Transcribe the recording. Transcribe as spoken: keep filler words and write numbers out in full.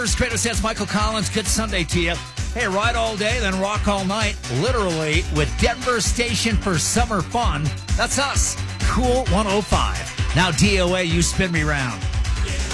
Kratos says Michael Collins, good Sunday to you. Hey, ride all day, then rock all night, literally, with Denver Station for summer fun. That's us, Cool one oh five. Now D O A, you spin me round.